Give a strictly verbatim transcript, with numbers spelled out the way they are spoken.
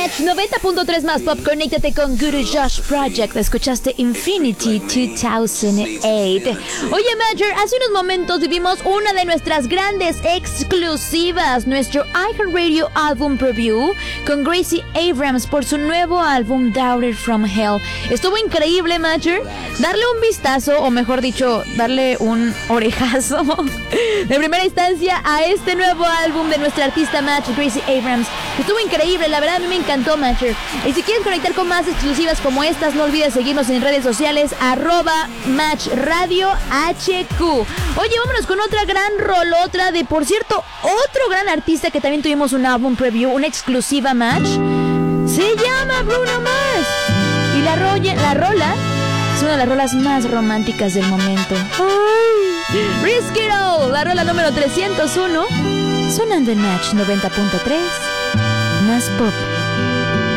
Match noventa punto tres más pop. Conéctate con Guru Josh Project. Escuchaste Infinity dos mil ocho. Oye, Matcher, hace unos momentos vivimos una de nuestras grandes exclusivas, nuestro iHeartRadio Album Preview con Gracie Abrams por su nuevo álbum Daughter from Hell. Estuvo increíble, Matcher. Darle un vistazo, o mejor dicho, darle un orejazo de primera instancia a este nuevo álbum de nuestra artista Match, Gracie Abrams. Estuvo increíble, la verdad a mí me encantó, Matcher. Y si quieres conectar con más exclusivas como estas, no olvides seguirnos en redes sociales, arroba Match Radio H Q. Oye, vámonos con otra gran rolotra de, por cierto, otro gran artista que también tuvimos un álbum preview, una exclusiva, Match. Se llama Bruno Mars. Y la, rolla, la rola es una de las rolas más románticas del momento. ¡Ay! Risk It All, la rola número trescientos uno, sonando en Match noventa punto tres, más pop.